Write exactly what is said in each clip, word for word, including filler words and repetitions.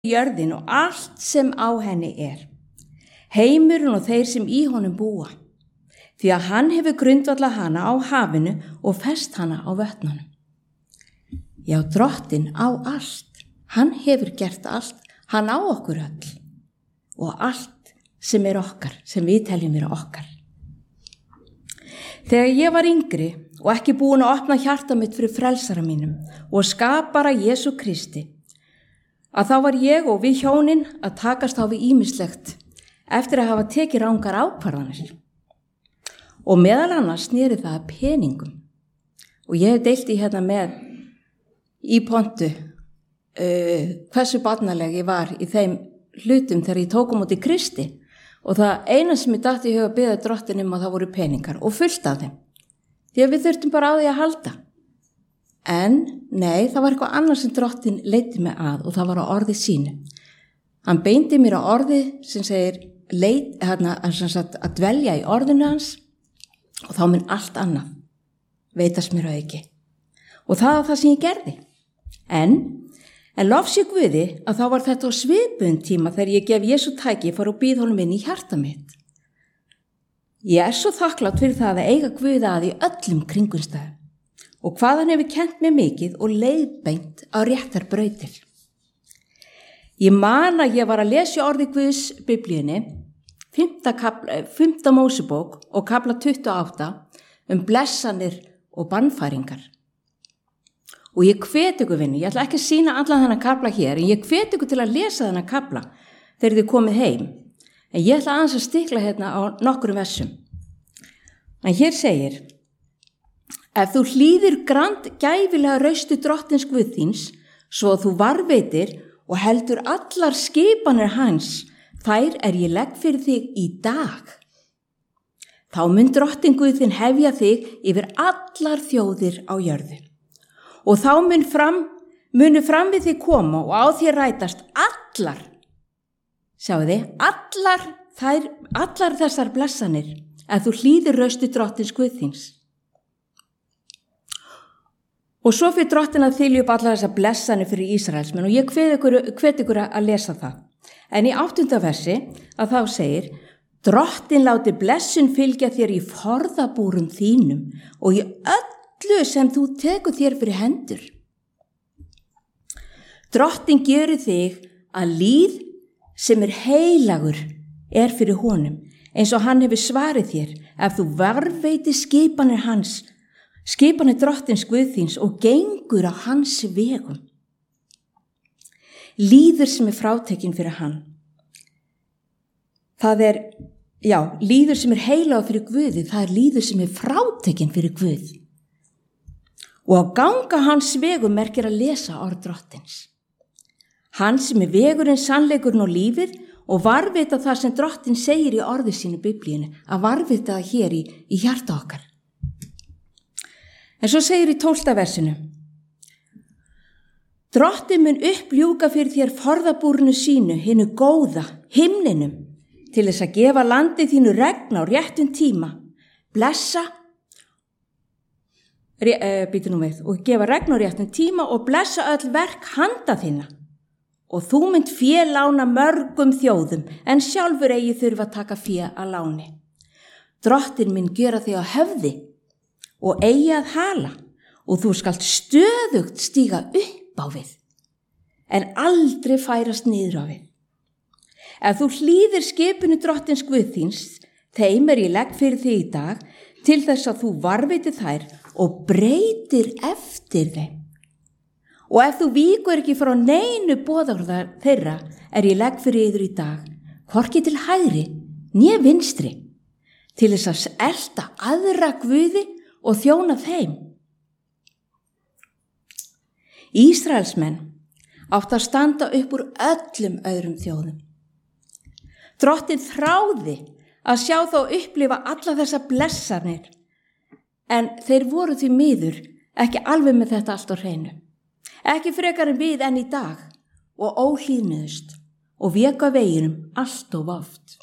jörðin og allt sem á henni er, heimurinn og þeir sem í honum búa, því að hann hefur grundvallað hana á hafinu og fest hana á vötnunum. Já, Drottinn á allt, hann hefur gert allt, hann á okkur öll og allt sem er okkar, sem við teljum vera okkar. Þegar ég var yngri og ekki búin að opna hjarta mitt fyrir frelsara mínum og skapara Jesú Kristi, að þá var ég og við hjónin að takast á við ýmislegt eftir að hafa tekið rangar ákvarðanir. Og meðal annars sneri það að peningum. Og ég hef deilt í hérna með í pontu uh, hversu barnaleg ég var í þeim hlutum þegar ég tók á móti Kristi. Og það eina sem ég datt í hug að biðja Drottinn um að það voru peningar og fullt af þeim. Því að við þurftum bara á því að halda. En nei, það var eitthvað annað sem Drottinn leiddi mig að og það var á orði sínu. Hann beindi mér á orði sem segir leit, hérna, að, að dvelja í orðinu hans og þá mun allt annað veitast mér auki. Og það var það sem ég gerði. En, en lofsig Guði að þá var þetta á svipuðum tíma þegar ég gef Jesú tæki fór og býð honum inn í hjarta mitt. Ég er svo þakklátt fyrir það að eiga Guða að í öllum kringumstæðum og hvað hann hefur kennt mér mikið og leiðbeint á réttar brautir. Ég man að ég var að lesa orði Guðs Biblíunni, fimmta, kapla, fimmta Mósebók og kapla tuttugu og átta um blessanir og bannfæringar. Og ég hvet ykkur vinni, ég ætla ekki að sýna allan þennan kapla hér, en ég hvet ykkur til að lesa þennan kapla þegar þið komið heim. En ég ætla aðeins að stikla hérna á nokkrum versum. En hér segir, ef þú hlýðir grand gæfilega raustu Drottins Guðs þíns, svo að þú varveitir og heldur allar skipanir hans, þær er ég legg fyrir þig í dag. Þá mun Drottinn Guð þinn hefja þig yfir allar þjóðir á jörðu. Og þá mun fram, munu fram við þig koma og á þér rætast allar, sjáu þið, allar, þær, allar þessar blessanir, ef þú hlýðir raustu Drottins Guðs þíns. Og svo fyrir Drottinn að þylja upp allar þessar blessanir fyrir Ísraelsmenn og ég hvet ykkur, hvet ykkur að lesa það. En í áttunda versi að þá segir, Drottinn láti blessun fylgja þér í forðabúrum þínum og í öllu sem þú tekur þér fyrir hendur. Drottinn gerir þig að líð sem er heilagur er fyrir honum, eins og hann hefur svarið þér ef þú varveiti skipanir hans, skipanir Drottins Guðs þíns og gengur á hans vegum. Líður sem er frátekinn fyrir hann. Það er, já, líður sem er heilagur fyrir Guði, það er líður sem er frátekinn fyrir Guð. Og að ganga hans vegum merkir að lesa orð Drottins. Hann sem er vegurinn, sannleikurinn og lífið og varvita það sem Drottinn segir í orði sínu Biblíunni, að varvita það hér í, í hjarta okkar. En svo segir í tólfta versinu, Drottinn mun uppljúka fyrir þér forðabúrinu sínu, hinu góða, himninum, til þess að gefa landi þínu regn á réttum tíma, blessa, re, uh, býtu nú við, og gefa regn á réttum tíma og blessa öll verk handa þína. Og þú mynd fé lána mörgum þjóðum, en sjálfur eigi þurfa að taka fé að láni. Drottinn mun gera þig á höfði og eigi að hala, og þú skalt stöðugt stíga upp á við, en aldrei færast niður á við. Ef þú hlýðir skipinu Drottins Guðs þíns, þeim er ég legg fyrir þig í dag, til þess að þú varveitir þær og breytir eftir þeim. Og ef þú víkur ekki frá neinu boðorðar þeirra, er ég legg fyrir yður í dag, hvorki til hægri, né vinstri, til þess að elta aðra guði og þjóna þeim. Ísraelsmenn átt að standa upp úr öllum öðrum þjóðum. Drottinn þráði að sjá þá upplifa alla þessa blessanir, en þeir voru því miður ekki alveg með þetta allt á hreinu. Ekki frekar en við enn í dag og óhlýðnuðust og veka veginum allt of oft.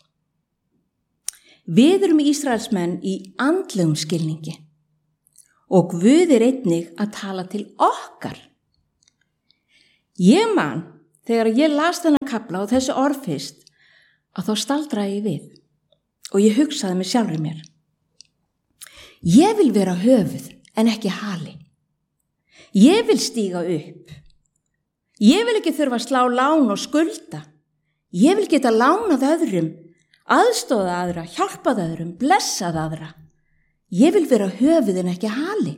Við erum Ísraelsmenn í andlegum skilningi og Guð er einnig að tala til okkar. Ég man þegar ég las þennan kafla og þessi orð fyrst, að þá staldraði ég við og ég hugsaði með sjálfri mér. Ég vil vera höfuð en ekki hali. Ég vil stíga upp. Ég vil ekki þurfa að slá lán og skulda. Ég vil geta lánað öðrum, aðstoða aðra, hjálpað öðrum, blessað aðra. Ég vil vera höfuð en ekki hali.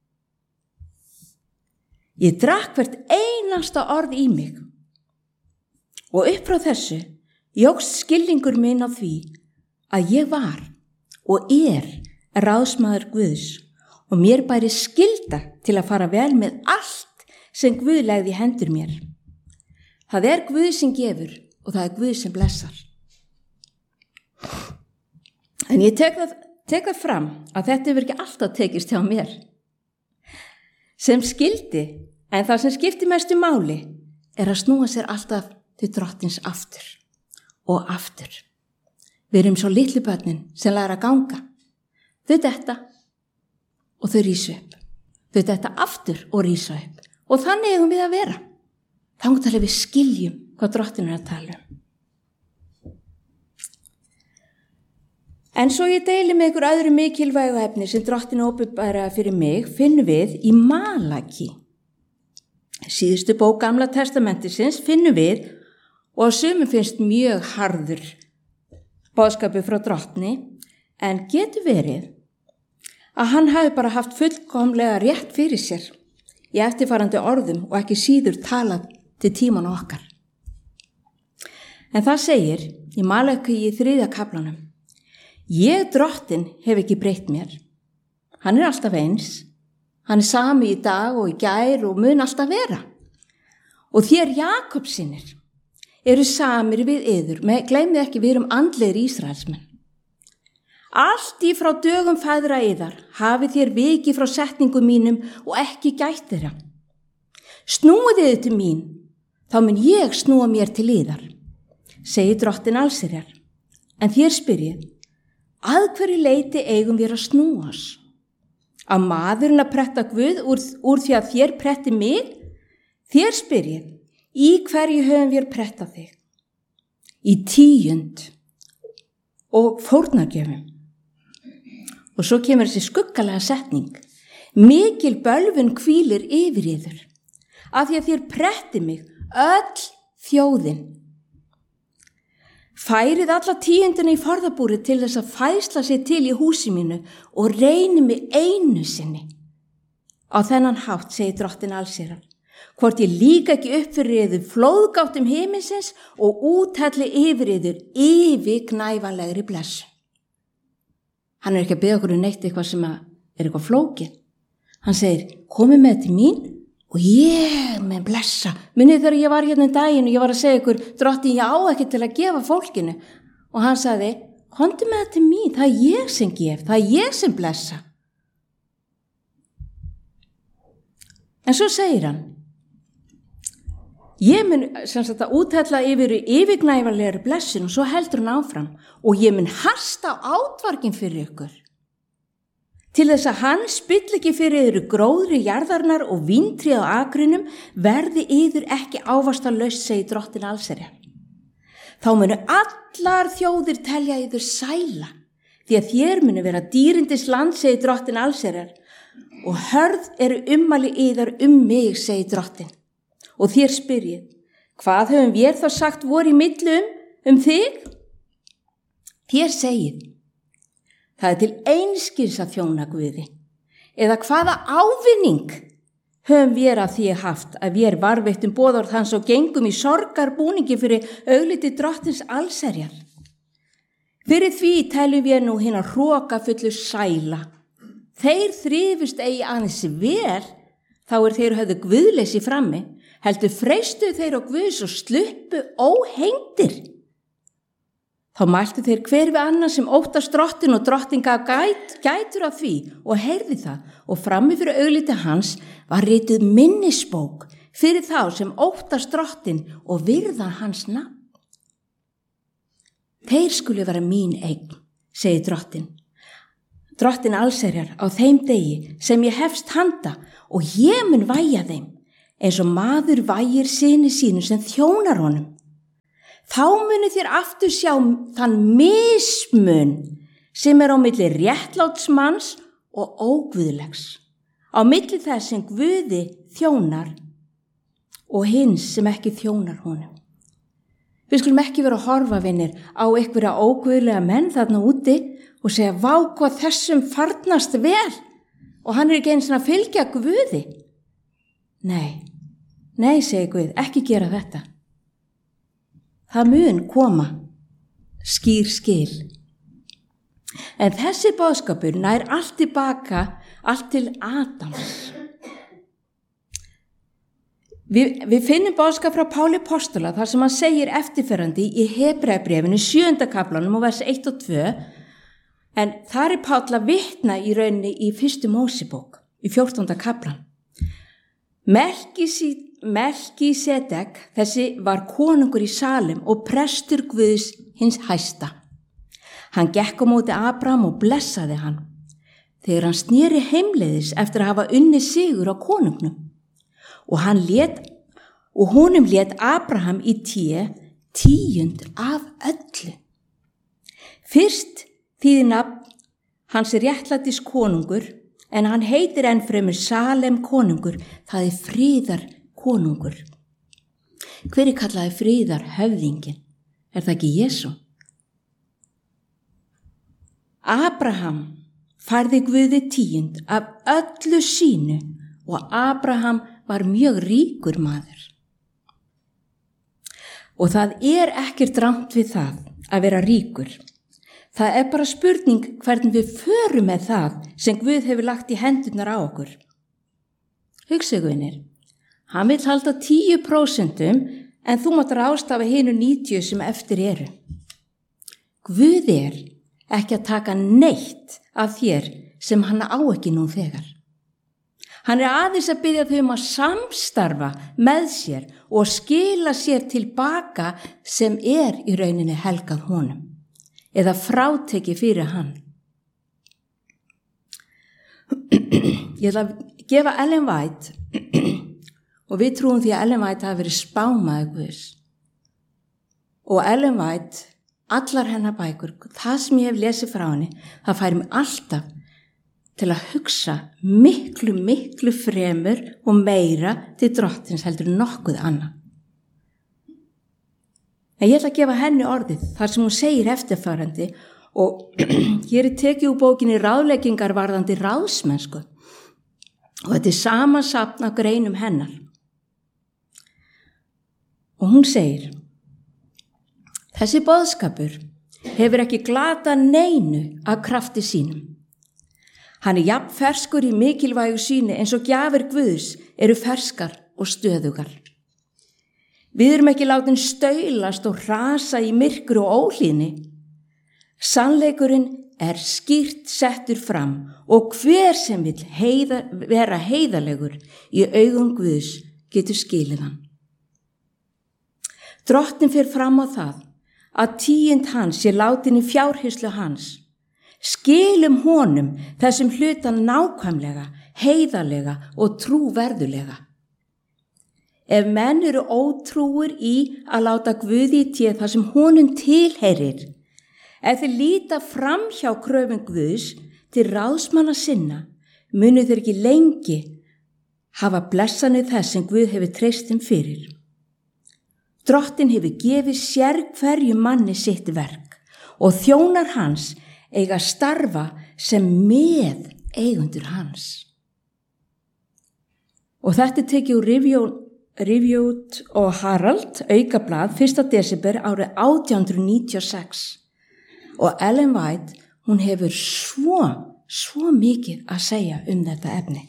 Ég drakk hvert einasta orð í mig og upp frá þessu jókst skilningur minn á því að ég var og er ráðsmaður Guðs og mér bæri skylda til að fara vel með allt sem Guð legði í hendur mér. Það er Guð sem gefur og það er Guð sem blessar. En ég tek það, tek það fram að þetta hefur ekki alltaf tekist hjá mér. Sem skildi, en það sem skipti mestu máli er að snúa sér alltaf til drottins aftur og aftur. Við erum svo litlu börnin sem læra að ganga. Þau detta og þau rísa upp. Þau detta aftur og rísa upp. Og þannig eigum við að vera. Þangað til við skiljum hvað drottin er að tala um. En svo ég deili með ykkur öðru mikilvægu efni sem drottin ópenbaraði fyrir mig, finnum við í Malaki. Síðustu bók Gamla testamentisins finnum við, og á sumum finnst mjög harður boðskapur frá drottni, en getur verið að hann hafi bara haft fullkomlega rétt fyrir sér í eftirfarandi orðum og ekki síður talað til tíman okkar. En það segir í Malaki í þriðja kaflanum: Ég drottin hef ekki breytt mér. Hann er alltaf eins. Hann er sami í dag og í gær og mun alltaf vera. Og þér Jakobsinir eru samir við yður. Gleymið ekki, við erum andlegir Ísraelsmenn. Allt í frá dögum feðra yðar hafið þér vikið frá setningum mínum og ekki gætt þeirra. Snúið yður til mín, þá mun ég snúa mér til yðar, segir drottin allsherjar. En þér spyrjið, að hverju leiti eigum við að snúas? Að maðurinn að pretta Guð úr, úr því að þér pretti mig? Þér spyrjið, í hverju höfum við prettað þig? Í tíund og fórnargjöfum. Og svo kemur þessi skuggalega setning: Mikil bölvun hvílir yfir yður, af því að þér pretti mig öll þjóðin. Færið alla tíundina í forðabúri til þess að fæsla sér til í húsi mínu og reyni mig einu sinni. Á þennan hátt, segir drottin allsherjar, hvort ég líka ekki upp fyrir yður flóðgáttum himinsins og úthelli yfir yður yfirgnæfanlegri blessun. Hann er ekki að biðja okkur um neitt eitthvað sem er eitthvað flókið. Hann segir, komið með til mín og ég með blessa. Munið þegar ég var hérna um daginn og ég var að segja ykkur, drottin, ég á ekki til að gefa fólkinu. Og hann sagði, komdu með til mín, það er ég sem gef, það er ég sem blessa. En svo segir hann, ég mun sem sagt að úthella yfir yfirgnæfanlegri blessun og svo heldur hann áfram og ég mun hasta á átvargin fyrir ykkur. Til þess að hann spill ekki fyrir yður gróðri jarðarnar og víntrið á akrinum verði yður ekki ávastalaust, segir drottin allsherjar. Þá munu allar þjóðir telja yður sæla, því að þér munu vera dýrindis land, segir drottin allsherjar, og hörð eru ummæli yðar um mig, segir drottin. Og þér spyrjið, hvað höfum við þá sagt voru í milli um, um þig? Þér segið, það er til einskis að þjóna Guði. Eða hvaða ávinning höfum við að því haft að við varveittum boðorð hans og gengum í sorgarbúningi fyrir augliti drottins allsherjar. Fyrir því teljum við nú hina hrokafullu sæla. Þeir þrifust eigi aðeins vel, þá er þeir höfðu guðleysi frammi, heldur freistu þeir á Guðs og sluppu óhengdir. Þá mæltu þeir hver við annan sem óttast drottin og drottin gaf gæt, gætur af því og heyrði það og frammi fyrir augliti hans var rituð minnisbók fyrir þá sem óttast drottin og virða hans nafn. Þeir skuli vera mín eign, segir drottin. Drottin allsherjar á þeim degi sem ég hefst handa og ég mun væja þeim eins og maður vægir syni sínu sem þjónar honum. Þá munu þér aftur sjá þann mismun sem er á milli réttlátsmanns og óguðlegs, á milli þess sem Guði þjónar og hins sem ekki þjónar honum. Við skulum ekki vera að horfa, vinir, á einhverja óguðlega menn þarna úti og segja, vá hvað þessum farnast vel og hann er ekki eins og að fylgja Guði. Nei, nei, segi Guð, ekki gera þetta. Það mun koma skýr skil. En þessi boðskapur nær allt tilbaka, allt til Adams. Við, við finnum boðskap frá Páli Postola þar sem hann segir eftirferandi í Hebreabréfinu sjöunda kaflanum og vers eitt og tvö, en þar er Páll að vitna í rauninni í fyrstu Mósebók, í fjórtánda kaflan. Melkisedek, þessi var konungur í Salem og prestur Guðs hins hæsta. Hann gekk á móti Abraham og blessaði hann, þegar hann sneri heimleiðis eftir að hafa unnið sigur á konungnum. Og hann lét, og honum lét Abraham í té tíund af öllu. Fyrst þýðir nafn hans réttlætis konungur, en hann heitir enn fremur Salem konungur, það er friðar konungur. Hver er kallaði friðar höfðingin? Er það ekki Jesú? Abraham færði Guði tíund af öllu sínu og Abraham var mjög ríkur maður. Og það er ekkert rangt við það að vera ríkur. Það er bara spurning hvernig við förum með það sem Guð hefur lagt í hendurnar á okkur. Hugsið, vinir, hann vill halda tíu prósentum en þú mátt ráðstafa hinu níutíu sem eftir eru. Guð er ekki að taka neitt af þér sem hann á ekki nú þegar. Hann er aðeins að biðja þau um að samstarfa með sér og skila sér tilbaka sem er í rauninni helgað honum, eða fráteki fyrir hann. Ég ætla að gefa Ellen White, og við trúum því að Ellen White hafi verið spámaður Guðs. Og Ellen White, allar hennar bækur, það sem ég hef lesið frá henni, það færi mig alltaf til að hugsa miklu, miklu fremur og meira til drottins heldur nokkuð annað. En ég ætla að gefa henni orðið þar sem hún segir eftirfarandi og hér er tekið úr bókinni Ráðleggingar varðandi ráðsmennsku og þetta er samansafn af greinum hennar. Og hún segir, þessi boðskapur hefur ekki glatað neinu af krafti sínum. Hann er jafn ferskur í mikilvægu síni eins og gjafir Guðs eru ferskar og stöðugar. Við erum ekki látin staulast og hrasa í myrkur og óhlýðni. Sannleikurinn er skýrt settur fram og hver sem vill heiða, vera heiðalegur í augum Guðs getur skilið hann. Drottinn fer fram á það að tíund hans sé látin í fjárhyrslu hans. Skilum honum þessum hlutan nákvæmlega, heiðalega og trúverðulega. Ef menn eru ótrúir í að láta Guði í té það sem honum tilheyrir, ef þeir líta fram hjá kröfum Guðs til ráðsmanna sinna, munu þeir ekki lengi hafa blessanir þess sem Guð hefur treyst þeim fyrir. Drottinn hefur gefið sér hverju manni sitt verk og þjónar hans eiga starfa sem með eigundur hans. Og þetta er tekið úr Review, Reviewed og Harald, aukablað, fyrsta desember árið átján hundruð níutíu og sex. Og Ellen White, hún hefur svo, svo mikið að segja um þetta efni.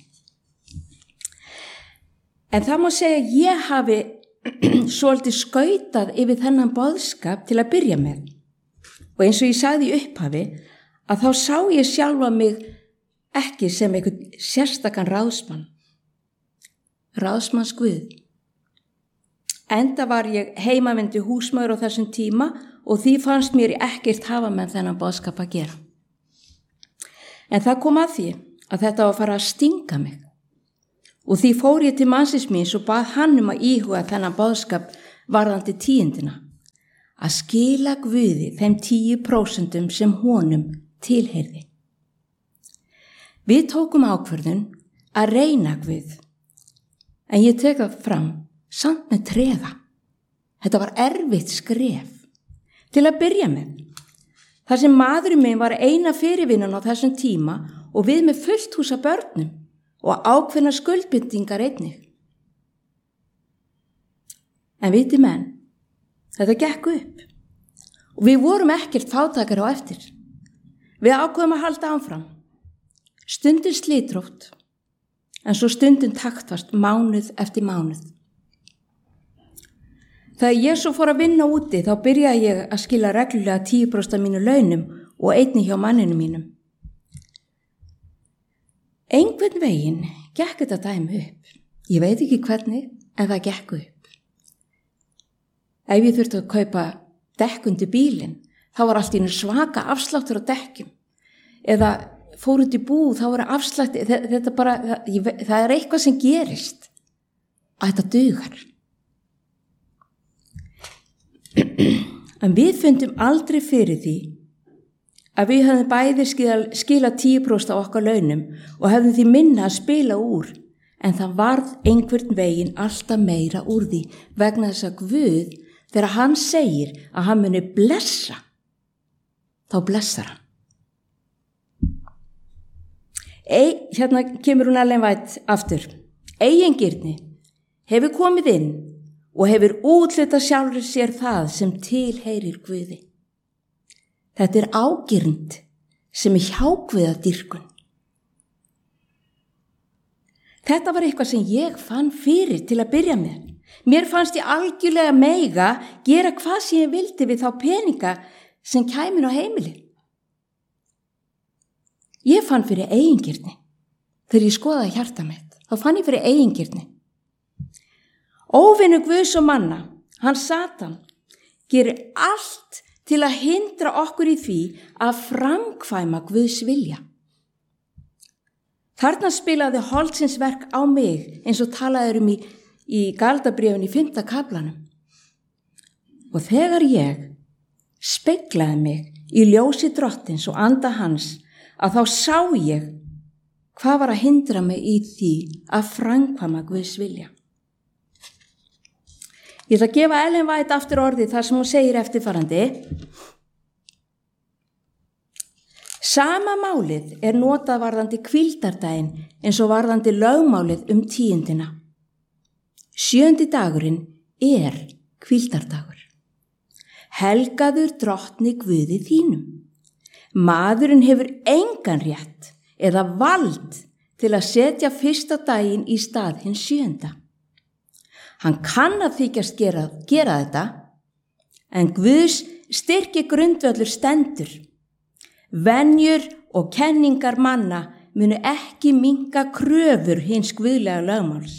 En það má segja að ég hafi svolítið skautað yfir þennan boðskap til að byrja með. Og eins og ég sagði í upphafi, að þá sá ég sjálfa mig ekki sem einhvern sérstakann ráðsmann. Ráðsmanns Guð. Enda var ég heimavendi húsmóðir á þessum tíma og því fannst mér ekkert hafa með þennan boðskap að gera. En það kom að því að þetta var að fara að stinga mig. og því fór ég til mannsins míns og bað hann um að íhuga þennan boðskap varðandi tíundina, að skila Guði þeim tíu prósentum sem honum tilheyrði. Við tókum ákvörðun að reyna Guð, en ég tek það fram samt með treða. Þetta var erfitt skref. Til að byrja með, þar sem maðurinn minn var eina fyrirvinnan á þessum tíma og við með fullt hús af börnum og ákveðna skuldbindingar einnig. En viti menn, þetta gekk upp og við vorum ekkert fátækari á eftir. Við ákveðum að halda áfram. Stundin slitrótt, en svo stundin taktfast mánuð eftir mánuð. Þegar ég svo fór að vinna úti þá byrjaði ég að skila reglulega tíu prósent af mínu launum og einnig hjá manninu mínum. Einhvern veginn gekk þetta dæmi upp. Ég veit ekki hvernig, en það gekk upp. Ef ég þurfti að kaupa dekk undir bílinn, þá var allt í einu svaka afsláttur á dekkjum. Eða fór út í búð, þá var afslætti, þetta bara, það, það er eitthvað sem gerist. Að þetta dugar. En við fundum aldrei fyrir því að við höfum bæði skila tíu prósent af okkar launum og höfum því minna að spila úr, en það varð einhvern veginn alltaf meira úr því vegna þess að Guð, þegar hann segir að hann muni blessa, þá blessar hann. Ei, hérna kemur hún Ellen White aftur. Eigingirni hefur komið inn og hefur úthlutað sjálfur sér það sem tilheyrir Guði. Þetta er ágirnd sem er hjáguðadýrkun. Þetta var eitthvað sem ég fann fyrir til að byrja með. Mér fannst ég algjörlega mega gera hvað sem ég vildi við þá peninga sem kæmin á heimili. Ég fann fyrir eigingirni. Þegar ég skoðaði hjarta mitt, þá fann ég fyrir eigingirni. Óvinur Guðs og manna, hann Satan, gerir allt til að hindra okkur í því að framkvæma Guðs vilja. Þarna spilaði holdsins verk á mig eins og talaður um í, í Galdrabréfinu í fimmta kaflanum. Og þegar ég speglaði mig í ljósi drottins og anda hans, að þá sá ég hvað var að hindra mig í því að framkvæma Guðs vilja. Ég ætla að gefa Ellen White aftur orðið þar sem hún segir eftirfarandi. Sama málið er notað varðandi hvíldardaginn eins og varðandi lögmálið um tíundina. Sjöndi dagurinn er hvíldardagur. Helgaður drottni Guði þínum. Maðurinn hefur engan rétt eða vald til að setja fyrsta daginn í stað hins sjöunda. Hann kann að þykjast gera, gera þetta, en Guðs styrki grundvöllur stendur. Venjur og kenningar manna munu ekki minnka kröfur hins guðlega lögmáls.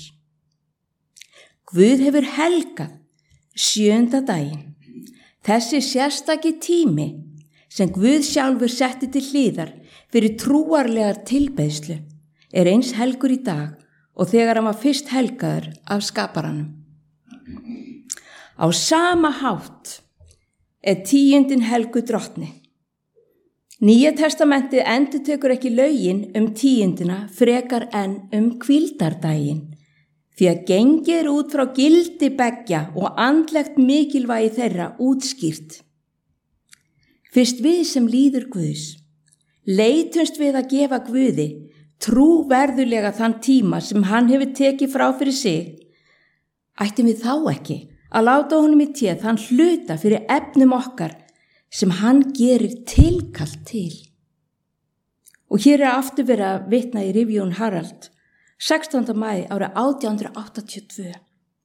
Guð hefur helgað sjöunda daginn. Þessi sérstaki tími sem Guð sjálfur setti til hliðar fyrir trúarlegar tilbeiðslu er eins helgur í dag og þegar hann var fyrst helgaður af skaparanum. Á sama hátt er tíundin helgu drottni. Nýja testamentið endurtekur ekki lögin um tíundina frekar en um hvíldardaginn, því að gengið er út frá gildi beggja og andlegt mikilvægi þeirra útskýrt. Fyrst við sem líður Guðs, leitumst við að gefa Guði trúverðulega þann tíma sem hann hefur tekið frá fyrir sig, ættum við þá ekki að láta honum í té þann hluta fyrir efnum okkar sem hann gerir tilkall til. Og hér er aftur verið að vitna í Rifjón Harald, sextánda maí árið átján hundruð áttatíu og tvö.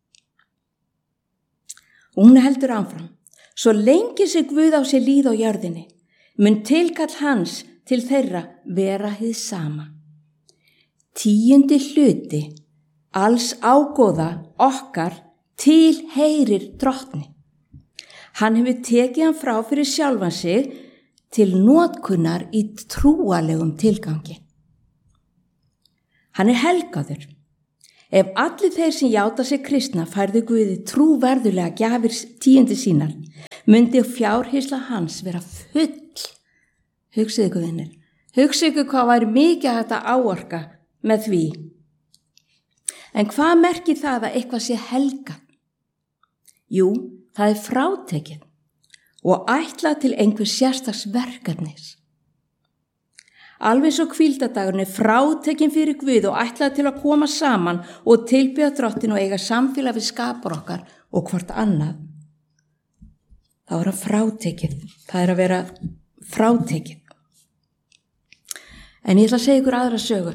Og hún heldur áfram. Svo lengi sig Guð á sér líð á jörðinni, mun tilkall hans til þeirra vera hið sama. Tíundi hluti, alls ágóða okkar tilheyrir drottni. Hann hefur tekið hann frá fyrir sjálfan sig til notkunar í trúalegum tilgangi. Hann er helgaður. Ef allir þeir sem játa sig kristna færðu Guði trúverðulega gjafir tíundi sínar, myndi fjárhysla hans vera full. Hugsið ykkur, vinir. Hugsið ykkur hvað væri mikið hægt að áorka með því. En hvað merkir það að eitthvað sé helgað? Jú, það er frátekið og ætlað til einhver sérstaks verkefnis. Alveg svo hvíldardagurinn er frátekinn fyrir Guð og ætlað til að koma saman og tilbiðja Drottinn og eiga samfélag við skapar okkar og hvort annað. Það er að frátekið. Það er að vera frátekið. En ég ætla að segja ykkur aðra sögu.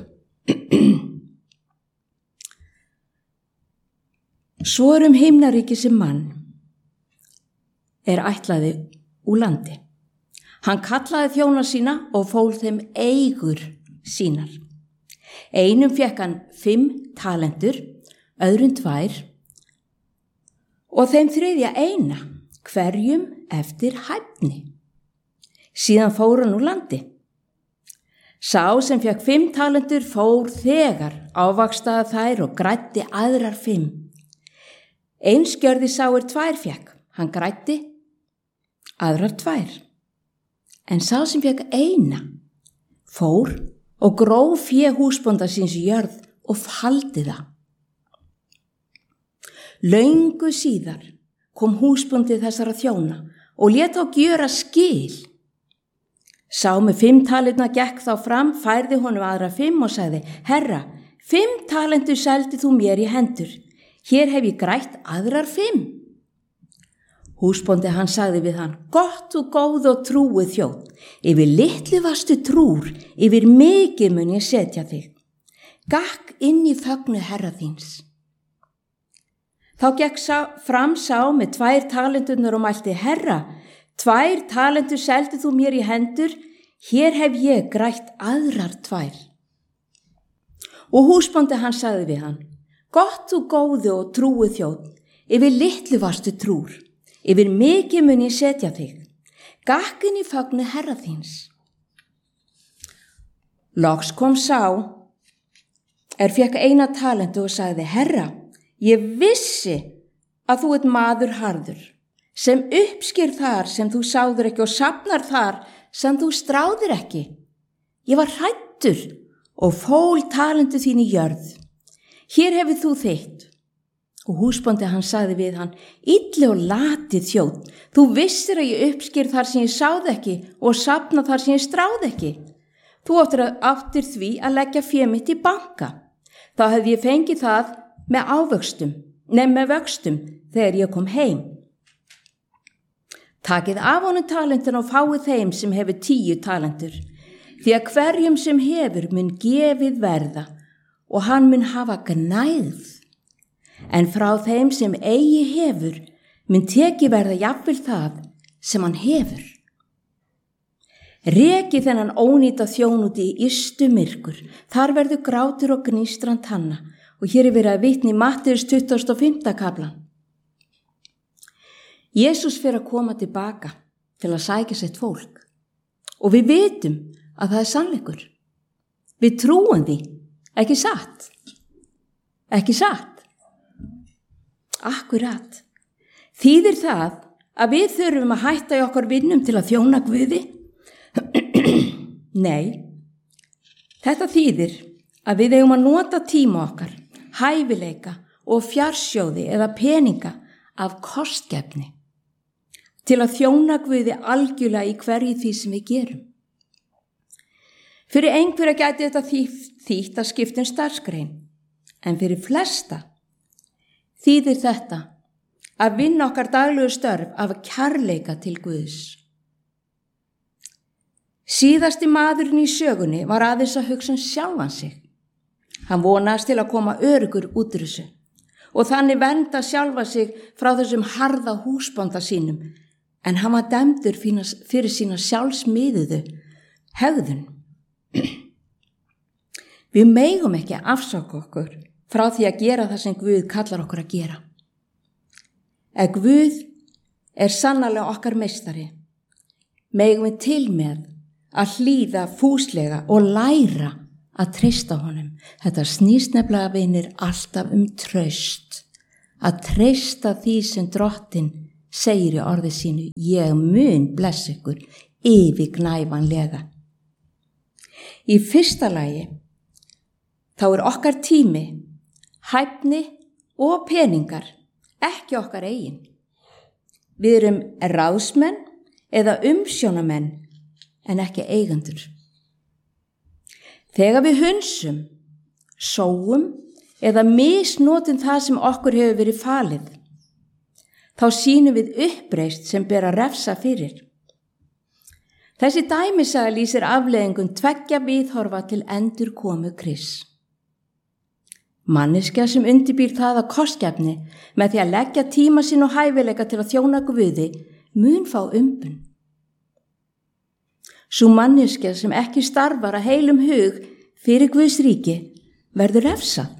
Svo er um himnaríki sem mann er ætlaði úr landi. Hann kallaði þjóna sína og fól þeim eigur sínar. Einum fékk hann fimm talentur, öðrum tvær og þeim þriðja eina, hverjum eftir hæfni. Síðan fór hann úr landi. Sá sem fékk fimm talentur fór þegar ávakstaði þær og græddi aðrar fimm. Eins gjörði sá er tvær fékk, hann græddi aðrar tvær. En sá sem fékk eina fór og gróf fé húsbónda síns jörð og faldi það. Löngu síðar kom húsbóndi þessara þjóna og lét á gjöra skil. Sá með fimm talentna gekk þá fram, færði honum aðra fimm og sagði: Herra, fimm talentur seldi þú mér í hendur. Hér hef ég grætt aðrar fimm. Húsbóndi hann sagði við hann: Gott og góð og trúið þjóð, yfir litlu varstu trúr, yfir mikið mun ég setja þig. Gakk inn í fögnu herra þíns. Þá gekk sá, fram sá með tvær talenturnar og mælti: Herra, tvær talentur seldi þú mér í hendur, hér hef ég grætt aðrar tvær. Og húsbóndi hann sagði við hann: Gott og góð og trúið þjóð, yfir litlu varstu trúr. Yfir mikið mun ég setja þig. Gakk inn í fögnu herra þíns. Loks kom sá er fékk eina talentu og sagði: Herra, ég vissi að þú ert maður harður, sem uppsker þar sem þú sáður ekki og safnar þar sem þú stráðir ekki. Ég var hræddur og fól talentu þín í jörð. Hér hefur þú þitt. Og húsbóndi hann sagði við hann: Illi og latið þjóð, þú vissir að ég uppsker þar sem ég sáð ekki og safna þar sem ég stráð ekki. Þú áttir, áttir því að leggja fé mitt í banka. Þá hefði ég fengið það með ávöxtum, nefn með vöxtum þegar ég kom heim. Takið af honum talentin og fáið þeim sem hefur tíu talentur, því að hverjum sem hefur mun gefið verða og hann mun hafa gnægð. En frá þeim sem eigi hefur mun teki verða jafnvel það sem hann hefur. Reki þennan ónýta þjón út í ystu myrkur, þar verður grátur og gnýstran tanna. Og hér er verið að vitna í Matteus tuttugasta og fimmta kaflan. Jesús fer að koma tilbaka til að sækja sitt fólk. Og við vitum að það er sannleikur. Við trúum því, ekki satt. Ekki satt. Akkurat. Þýðir það að við þurfum að hætta í okkar vinnum til að þjóna Guði? Nei. Þetta þýðir að við eigum að nota tíma okkar, hæfileika og fjarsjóði eða peninga af kostgefni til að þjóna Guði algjörlega í hverju því sem við gerum. Fyrir einhverja gæti þetta þýtt að skipta um starfsgrein, en fyrir flesta þýðir þetta að vinna okkar daglegu störf af kærleika til Guðs. Síðasti maðurinn í sögunni var aðeins að hugsa um sjálfan sig. Hann vonaðist til að koma öruggur út úr þessu og þannig vernda sjálfa sig frá þessum harða húsbónda sínum, en hann var dæmdur fyrir sína sjálfsmiðuðu hegðun. Við megum ekki afsaka okkur frá því að gera það sem Guð kallar okkur að gera. Ef Guð er sannarlega okkar meistari, megum við til með að hlýða fúslega og læra að treysta honum. Þetta snýst nefnilega vinir alltaf um traust. Að treysta því sem Drottinn segir í orði sínu, ég mun blessa ykkur yfirgnæfanlega. Í fyrsta lagi, þá er okkar tími, hæfni og peningar ekki okkar eigin. Við erum ráðsmenn eða umsjónamenn en ekki eigendur. Þegar við hunsum, sóum eða misnotum það sem okkur hefur verið falið, þá sýnum við uppreist sem ber að refsa fyrir. Þessi dæmisaga lýsir afleiðingum tveggja viðhorfa til endurkomu Krists. Manneskja sem undirbýr það að kostgæfni með því að leggja tíma sín og hæfileika til að þjóna Guði mun fá umbun. Sú manneskja sem ekki starfar að heilum hug fyrir Guðs ríki verður refsað.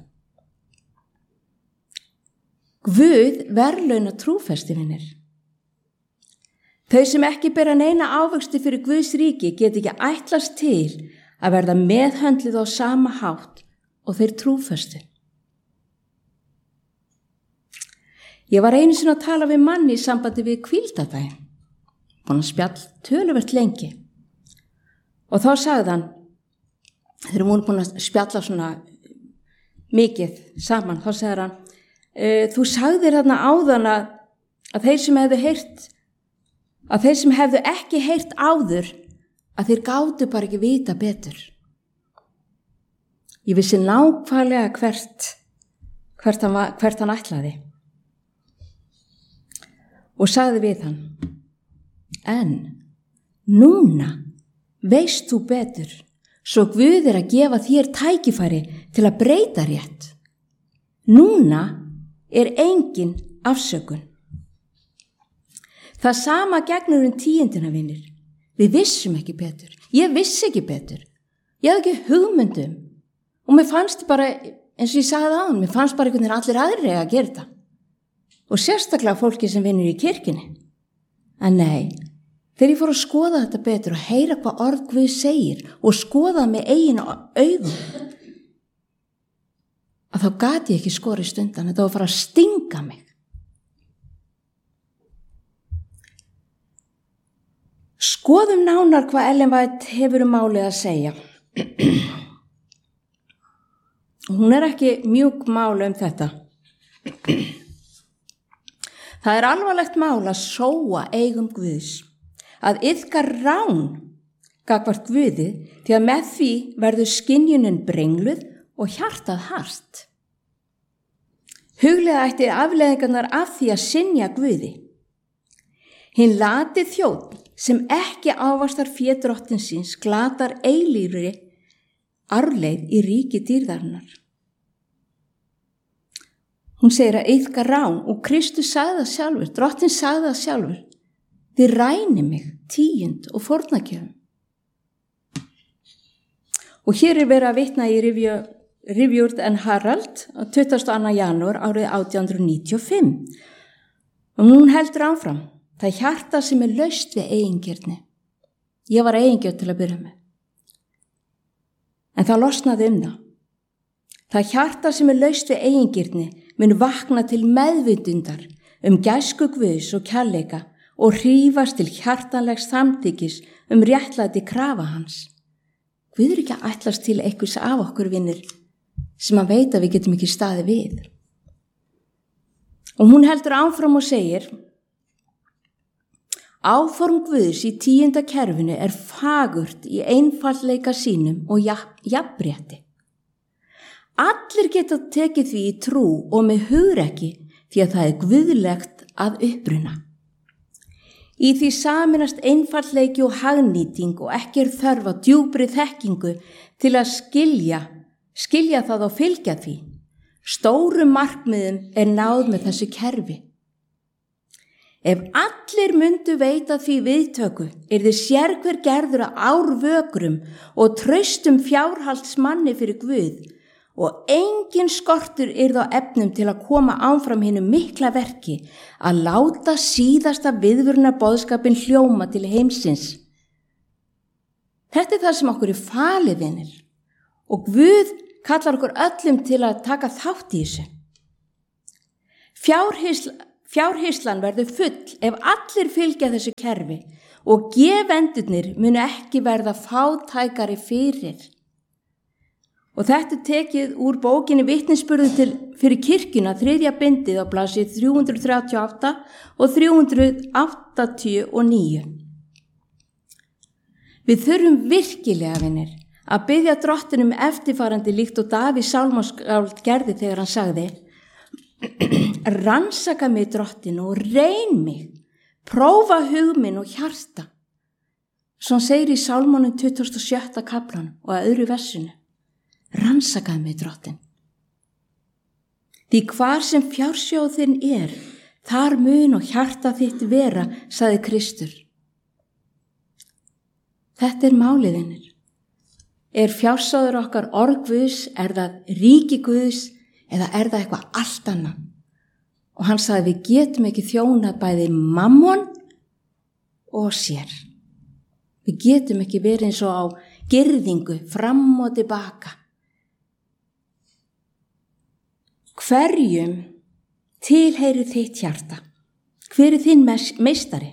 Guð verðlauna trúfesti vinir. Þau sem ekki bera neina ávöxti fyrir Guðs ríki get ekki ætlast til að verða meðhöndluð á sama hátt og þeir trúfesti. Ég var einu sinni að tala við manni í sambandi við hvíldardaginn, búin að spjall töluvert lengi. Og þá sagði hann, þegar hún búin að spjalla svona mikið saman, þá sagði hann, e, þú sagðir þarna áðan að, að þeir sem hefðu heyrt, að þeir sem hefðu ekki heyrt áður, að þeir gátu bara ekki vita betur. Ég vissi nákvæmlega hvert, hvert hann, var, hvert hann ætlaði. Og sagði við hann, en núna veist þú betur, svo Guð er að gefa þér tækifæri til að breyta rétt. Núna er engin afsökun. Það sama gegnur um tíundina vinir. Við vissum ekki betur. Ég vissi ekki betur. Ég hafði ekki hugmyndum. Og mér fannst bara, eins og ég sagði á hann, mér fannst bara einhvern veginn allir aðrir að gera þetta. Og sérstaklega fólki sem vinnur í kirkjunni. En nei, þegar ég fór að skoða þetta betur og heyra hvað orð Guð segir og skoða með eigin augum, að þá gat ég ekki skorið stundan, þetta var að fara að stinga mig. Skoðum nánar hvað Ellen White hefur um málið að segja. Hún er ekki mjúk mál um þetta. Það er alvarlegt mál að sóa eigum Guðs, að iðka rán gagnvart Guði, því að með því verður skynjunin brengluð og hjartað hart. Huglega ætti afleiðingarnar af því að synja Guði. Hinn lati þjónn sem ekki ávastar fé Drottinsins glatar eilífri arfleið í ríki dýrðarinnar. Hún segir að iðka rán og Kristus sagði það sjálfur, Drottinn sagði það sjálfur. Þið ræni mig, tíund og fórnargjöfum. Og hér er verið að vitna í Review and Herald á tuttugasta og annan janúar árið átján hundruð níutíu og fimm. Og hún heldur áfram. Það er hjarta sem er laust við eigingirni. Ég var eigingjörn til að byrja með. En það losnaði um það. Það hjarta sem er laust við eigingirni mun vakna til meðvitundar um gæsku Guðs og kærleika og hrífast til hjartanlegs samþykkis um réttlæti krafa hans. Guð er ekki að ætlast til einhvers af okkur vinir sem að veit að við getum ekki staðið við. Og hún heldur áfram og segir, áform Guðs í tíunda kerfinu er fagurt í einfaldleika sínum og jafnrétti. Allir geta tekið því í trú og með hugrekki því að það er guðlegt að uppruna. Í því saminast einfaldleiki og hagnýting og ekki er þörf á djúpri þekkingu til að skilja, skilja það og fylgja því. Stórum markmiðum er náð með þessu kerfi. Ef allir myndu veita því viðtöku, er þið sérhver gerður að árvökrum og traustum fjárhaldsmanni fyrir Guð og engin skortur yrði á efnum til að koma áfram hinu mikla verki að láta síðasta viðvöruna boðskapin hljóma til heimsins. Þetta er það sem okkur er falið, vinir, og Guð kallar okkur öllum til að taka þátt í þessu. Fjárhysl, fjárhyslan verður full ef allir fylgja þessu kerfi og gefendurnir munu ekki verða fátækari fyrir. Og þetta er tekið úr bókinni Vitnisburður til, fyrir kirkjuna, þriðja bindið á blaðsíðu þrjú hundruð þrjátíu og átta og þrjú hundruð áttatíu og níu. Við þurfum virkilega, vinir, að biðja drottinum eftirfarandi líkt og Davíð sálmaskáld gerði þegar hann sagði: rannsaka mig, drottin, og reyn mig, prófa hug minn og hjarta. Svo hann segir í Sálmónum tuttugasta og sjötta kaflanum og að öðru versinu: rannsakaðu mig, drottin. Því hvar sem fjársjóð þinn er, þar mun og hjarta þitt vera, sagði Kristur. Þetta er máliðinir. Er fjársjóður okkar orð Guðs, er það ríki Guðs, eða er það eitthvað allt annað? Og hann sagði: við getum ekki þjónað bæði mammon og sér. Við getum ekki verið eins og á girðingu, fram og tilbaka. Hverjum tilheyrir þitt hjarta? Hver er þinn meistari?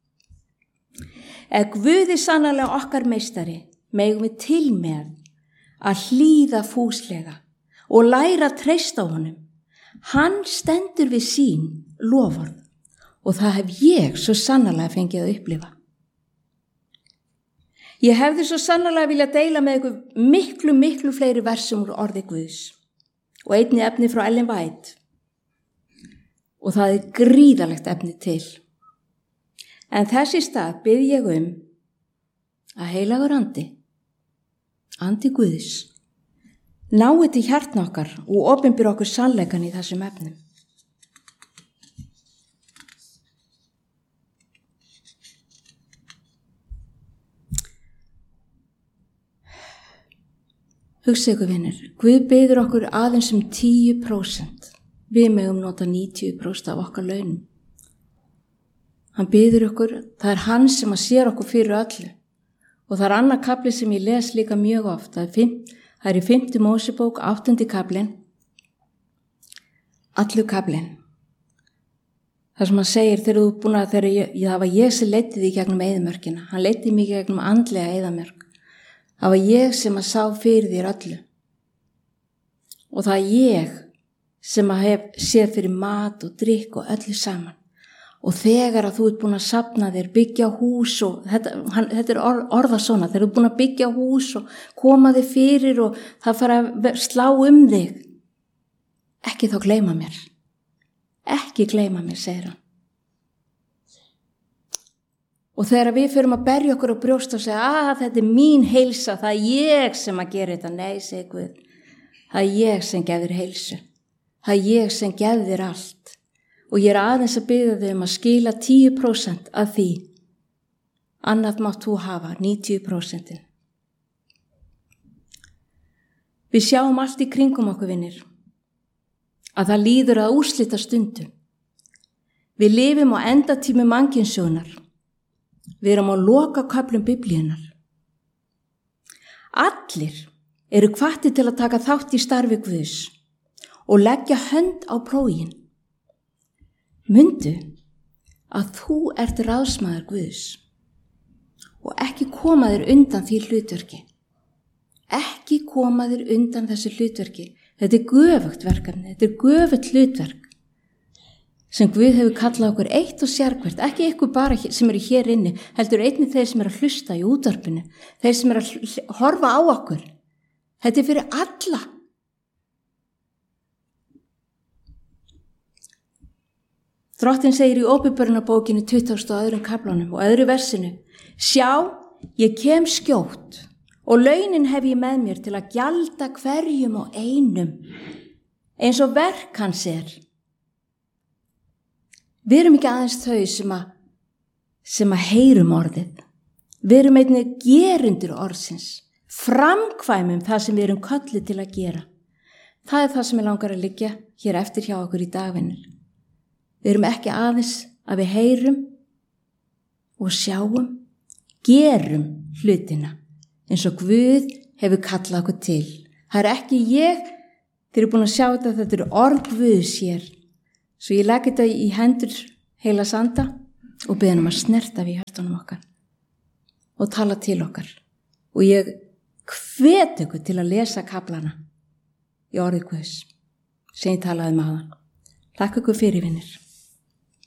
Ef Guð er sannarlega okkar meistari, megum við til með að hlýða fúslega og læra að treysta honum. Hann stendur við sín loforð og það hef ég svo sannarlega fengið að upplifa. Ég hefði svo sannarlega viljað deila með ykkur miklu, miklu fleiri versum úr orði Guðs og einni efni frá Ellen White. Og það er gríðalegt efni til. En þess í stað bið ég um að heilagur andi, andi Guðs, nái til hjartna okkar og opinbyr okkur sannleikan í þessum efnum. Hugsa ykkur, vinir, Guð biður okkur aðeins um tíu prósent. Við megum nota níutíu prósent af okkar launum. Hann biður okkur, það er hann sem að sér okkur fyrir öllu. Og það er annar kafli sem ég les líka mjög oft. Það er, fimm, það er í fimmtu Mósebók, áttundi kaflin. Allur kaflin. Það sem hann segir, þegar þú er búin að, þegar ég, það var ég sem leiddi því gegnum eyðimörkina. Hann leiddi mig gegnum andlega eyðimörk. Það var ég sem að sá fyrir þér öllu. Og það er ég sem að hef séð fyrir mat og drykk og öllu saman. Og þegar að þú ert búin að safna þér, byggja hús og þetta, hann, þetta er orða svona, þegar þú ert búin að byggja hús og koma þig fyrir og það fara að slá um þig. Ekki þá gleyma mér. Ekki gleyma mér, segir hann. Og þegar við förum að berja okkur á brjóst og segja að þetta er mín heilsa, það er ég sem að gera þetta. Nei, segir Guð, það er ég sem gefur heilsu. Það er ég sem gefur þér allt. Og ég er aðeins að biðja þig um að skila tíu prósent af því. Annað mátt þú hafa, níutíu prósent. Við sjáum allt í kringum okkur, vinir, að það líður að úrslita stundum. Við lifum á endatími mannkynssögunar. Við erum á lokaköflum Biblíunnar. Allir eru hvattir til að taka þátt í starfi Guðs og leggja hönd á prógin. Mundu að þú ert ráðsmaður Guðs og ekki koma þér undan því hlutverki. Ekki koma þér undan þessu hlutverki. Þetta er göfugt verkefni, þetta er göfugt hlutverk sem Guð hefur kallað okkur eitt og sérhvert, ekki ykkur bara sem eru hér inni, heldur einnig þeir sem eru að hlusta í útvarpinu, þeir sem eru að horfa á okkur. Þetta er fyrir alla. Drottinn segir í Ópenbarunarbókinni tuttugasta og öðrum kaflanum og öðru versinu: sjá, ég kem skjótt og launin hef ég með mér til að gjalda hverjum og einum eins og verk hans er. Við erum ekki aðeins þau sem að, sem að heyrum orðið. Við erum einnig gerundur orðsins, framkvæmum það sem við erum kölluð til að gera. Það er það sem ég langar að liggja hér eftir hjá okkur í dagvinnur. Við erum ekki aðeins að við heyrum og sjáum, gerum hlutina eins og Guð hefur kallað okkur til. Það er ekki ég, þeir eru búin að sjá þetta, þetta eru orð Guðs hér. Svo ég legg þetta í hendur heila sanda og beðum um að snerta við hjartunum okkar og tala til okkar. Og ég hvet ykkur til að lesa kaflana í orði Guðs sem ég talaði með hann. Takk ykkur fyrir, vinir.